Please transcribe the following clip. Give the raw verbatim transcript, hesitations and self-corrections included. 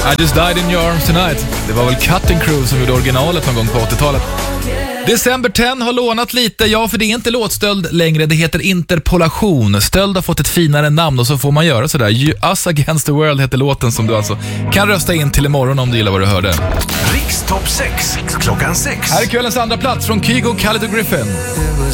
I just died in your arms tonight. Det var väl Cutting Crew som gjorde originalet någon gång på åttiotalet. December tio har lånat lite, ja, för det är inte låtstöld längre, det heter interpolation. Stöld har fått ett finare namn och så får man göra sådär. Us Against the World heter låten som du alltså kan rösta in till imorgon om du gillar vad du hörde. Rikstopp sex, klockan sex. Här är kvällens andra plats från Kygo, Khaled och Griffin.